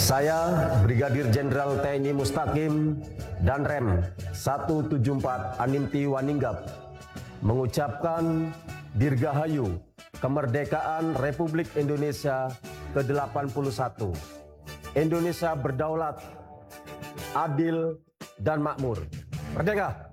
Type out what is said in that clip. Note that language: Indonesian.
Saya, Brigadir Jenderal TNI Mustaqim dan Rem 174 Animti Waninggap, mengucapkan Dirgahayu Kemerdekaan Republik Indonesia ke-81. Indonesia berdaulat, adil, dan makmur. Merdeka!